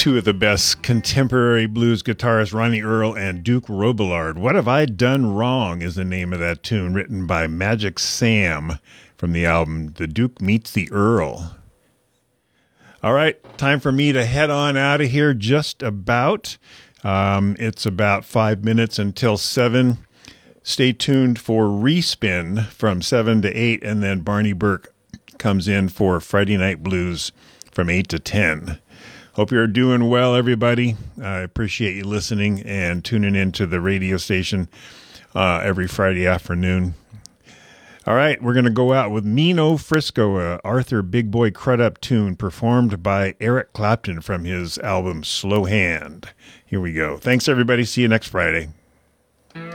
two of the best contemporary blues guitarists, Ronnie Earl and Duke Robillard. What Have I Done Wrong is the name of that tune, written by Magic Sam from the album The Duke Meets the Earl. All right, time for me to head on out of here just about. It's about 5 minutes until 7. Stay tuned for Respin from 7 to 8, and then Barney Burke comes in for Friday Night Blues from 8 to 10. Hope you're doing well, everybody. I appreciate you listening and tuning into the radio station every Friday afternoon. All right, we're going to go out with Nino Frisco, Arthur Big Boy Crudup tune performed by Eric Clapton from his album Slow Hand. Here we go. Thanks, everybody. See you next Friday.